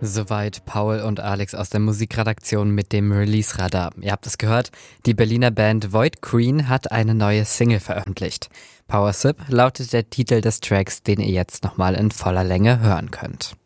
Soweit Paul und Alex aus der Musikredaktion mit dem Release-Radar. Ihr habt es gehört, die Berliner Band Void Queen hat eine neue Single veröffentlicht. Power Sip lautet der Titel des Tracks, den ihr jetzt nochmal in voller Länge hören könnt.